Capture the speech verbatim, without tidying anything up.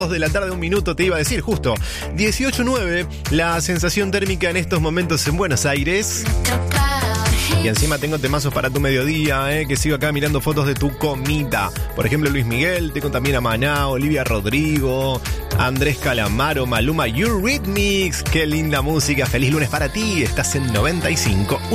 de la tarde, un minuto, te iba a decir justo. dieciocho nueve, la sensación térmica en estos momentos en Buenos Aires. Y encima tengo temazos para tu mediodía, eh, que sigo acá mirando fotos de tu comida. Por ejemplo, Luis Miguel, tengo también a Maná, Olivia Rodrigo, Andrés Calamaro, Maluma, Eurythmics. Qué linda música. Feliz lunes para ti. Estás en noventa y cinco.